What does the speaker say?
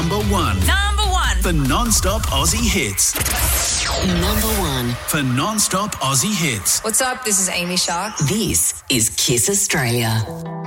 number one. Number one. For non-stop Aussie hits. Number one. For non-stop Aussie hits. What's up? This is Amy Shark. This is Kiss Australia.